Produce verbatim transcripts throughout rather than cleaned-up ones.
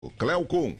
Cleocum.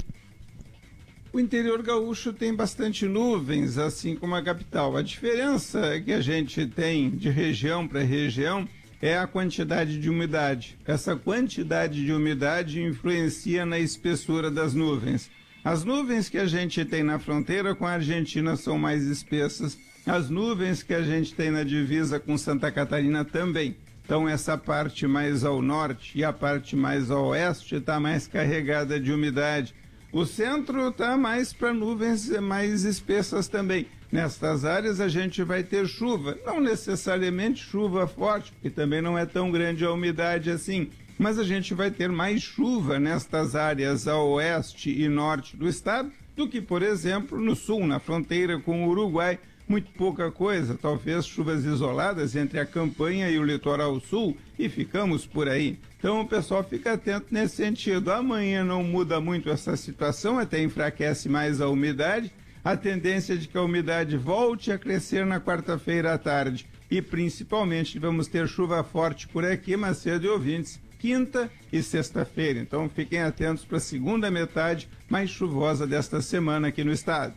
O interior gaúcho tem bastante nuvens, assim como a capital. A diferença que a gente tem de região para região é a quantidade de umidade. Essa quantidade de umidade influencia na espessura das nuvens. As nuvens que a gente tem na fronteira com a Argentina são mais espessas. As nuvens que a gente tem na divisa com Santa Catarina também. Então essa parte mais ao norte e a parte mais ao oeste está mais carregada de umidade. O centro está mais para nuvens mais espessas também. Nestas áreas a gente vai ter chuva, não necessariamente chuva forte, porque também não é tão grande a umidade assim, mas a gente vai ter mais chuva nestas áreas ao oeste e norte do estado do que, por exemplo, no sul, na fronteira com o Uruguai. Muito pouca coisa, talvez chuvas isoladas entre a campanha e o litoral sul, e ficamos por aí. Então o pessoal fica atento nesse sentido. Amanhã não muda muito essa situação, até enfraquece mais a umidade. A tendência é de que a umidade volte a crescer na quarta-feira à tarde. E principalmente vamos ter chuva forte por aqui, Macedo e ouvintes, quinta e sexta-feira. Então fiquem atentos para a segunda metade mais chuvosa desta semana aqui no estado.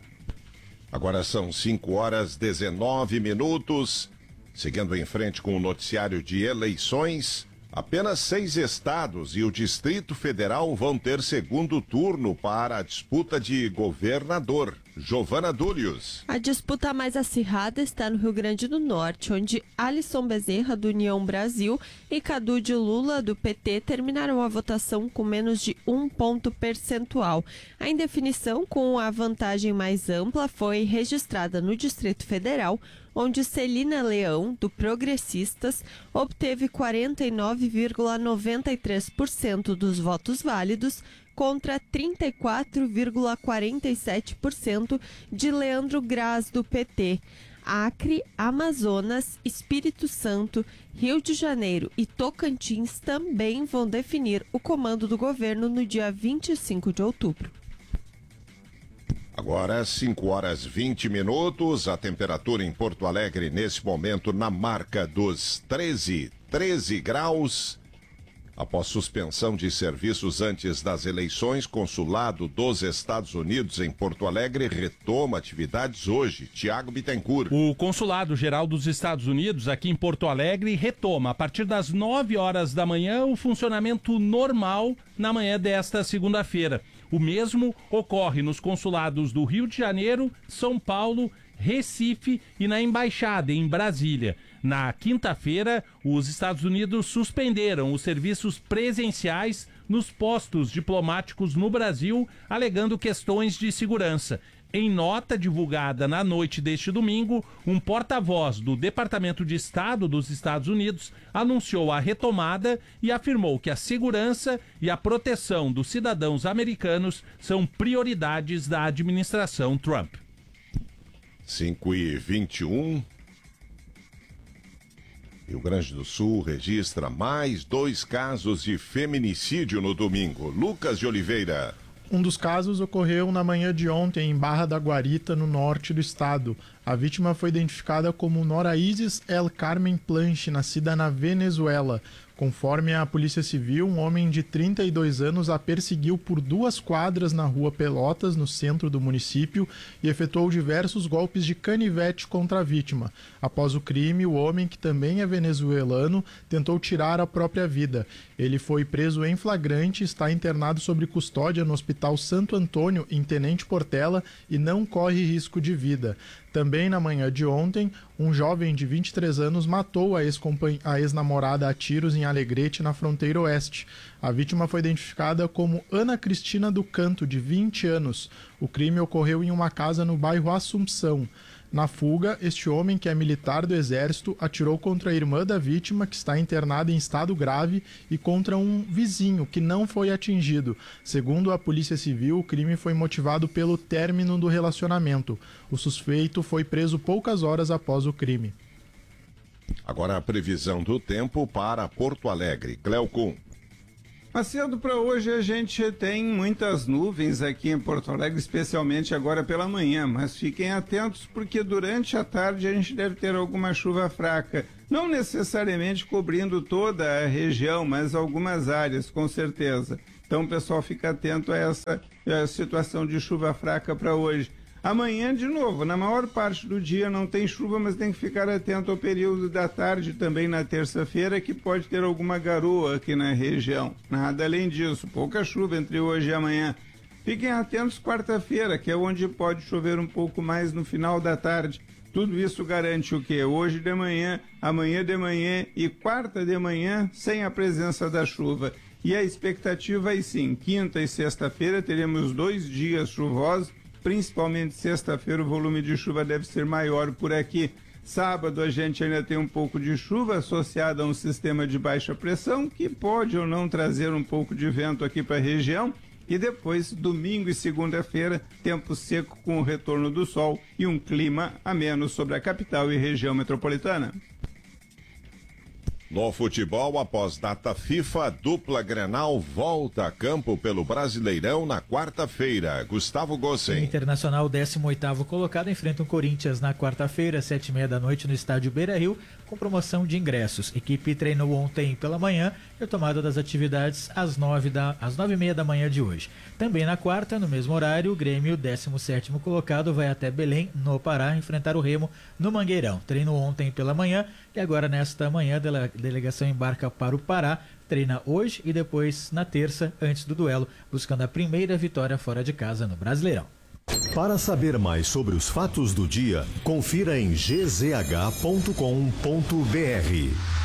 Agora são cinco horas e dezenove minutos. Seguindo em frente com o noticiário de eleições, apenas seis estados e o Distrito Federal vão ter segundo turno para a disputa de governador. Giovana Dúlios. A disputa mais acirrada está no Rio Grande do Norte, onde Alisson Bezerra, do União Brasil, e Cadu de Lula, do P T, terminaram a votação com menos de um ponto percentual. A indefinição com a vantagem mais ampla foi registrada no Distrito Federal, onde Celina Leão, do Progressistas, obteve quarenta e nove vírgula noventa e três por cento dos votos válidos, contra trinta e quatro vírgula quarenta e sete por cento de Leandro Graz, do P T. Acre, Amazonas, Espírito Santo, Rio de Janeiro e Tocantins também vão definir o comando do governo no dia vinte e cinco de outubro. Agora, cinco horas e vinte minutos, a temperatura em Porto Alegre nesse momento na marca dos treze, treze graus. Após suspensão de serviços antes das eleições, Consulado dos Estados Unidos em Porto Alegre retoma atividades hoje. Tiago Bittencourt. O Consulado Geral dos Estados Unidos aqui em Porto Alegre retoma a partir das nove horas da manhã o funcionamento normal na manhã desta segunda-feira. O mesmo ocorre nos consulados do Rio de Janeiro, São Paulo, Recife e na Embaixada, em Brasília. Na quinta-feira, os Estados Unidos suspenderam os serviços presenciais nos postos diplomáticos no Brasil, alegando questões de segurança. Em nota divulgada na noite deste domingo, um porta-voz do Departamento de Estado dos Estados Unidos anunciou a retomada e afirmou que a segurança e a proteção dos cidadãos americanos são prioridades da administração Trump. cinco e vinte e um. Rio Grande do Sul registra mais dois casos de feminicídio no domingo. Lucas de Oliveira. Um dos casos ocorreu na manhã de ontem em Barra da Guarita, no norte do estado. A vítima foi identificada como Nora Isis El Carmen Planche, nascida na Venezuela. Conforme a Polícia Civil, um homem de trinta e dois anos a perseguiu por duas quadras na rua Pelotas, no centro do município, e efetuou diversos golpes de canivete contra a vítima. Após o crime, o homem, que também é venezuelano, tentou tirar a própria vida. Ele foi preso em flagrante e está internado sob custódia no Hospital Santo Antônio, em Tenente Portela, e não corre risco de vida. Também na manhã de ontem, um jovem de vinte e três anos matou a ex-namorada a tiros em Alegrete, na fronteira oeste. A vítima foi identificada como Ana Cristina do Canto, de vinte anos. O crime ocorreu em uma casa no bairro Assunção. Na fuga, este homem, que é militar do Exército, atirou contra a irmã da vítima, que está internada em estado grave, e contra um vizinho, que não foi atingido. Segundo a Polícia Civil, o crime foi motivado pelo término do relacionamento. O suspeito foi preso poucas horas após o crime. Agora a previsão do tempo para Porto Alegre. Cleocum. Macedo, para hoje a gente tem muitas nuvens aqui em Porto Alegre, especialmente agora pela manhã, mas fiquem atentos porque durante a tarde a gente deve ter alguma chuva fraca, não necessariamente cobrindo toda a região, mas algumas áreas, com certeza. Então o pessoal fica atento a essa a situação de chuva fraca para hoje. Amanhã, de novo, na maior parte do dia não tem chuva, mas tem que ficar atento ao período da tarde também na terça-feira, que pode ter alguma garoa aqui na região. Nada além disso, pouca chuva entre hoje e amanhã. Fiquem atentos quarta-feira, que é onde pode chover um pouco mais no final da tarde. Tudo isso garante o quê? Hoje de manhã, amanhã de manhã e quarta de manhã sem a presença da chuva. E a expectativa é sim, quinta e sexta-feira teremos dois dias chuvosos, principalmente sexta-feira o volume de chuva deve ser maior por aqui. Sábado a gente ainda tem um pouco de chuva associada a um sistema de baixa pressão que pode ou não trazer um pouco de vento aqui para a região. E depois, domingo e segunda-feira, tempo seco com o retorno do sol e um clima ameno sobre a capital e região metropolitana. No futebol, após data FIFA, dupla Grenal volta a campo pelo Brasileirão na quarta-feira. Gustavo Gossen. Internacional, décimo oitavo colocado, enfrenta o Corinthians na quarta-feira, sete e meia da noite, no estádio Beira-Rio, com promoção de ingressos. Equipe treinou ontem pela manhã, retomada das atividades às nove, da, às nove e meia da manhã de hoje. Também na quarta, no mesmo horário, o Grêmio, décimo sétimo colocado, vai até Belém, no Pará, enfrentar o Remo no Mangueirão. Treinou ontem pela manhã e agora nesta manhã a delegação embarca para o Pará, treina hoje e depois na terça, antes do duelo, buscando a primeira vitória fora de casa no Brasileirão. Para saber mais sobre os fatos do dia, confira em g z h ponto com ponto b r.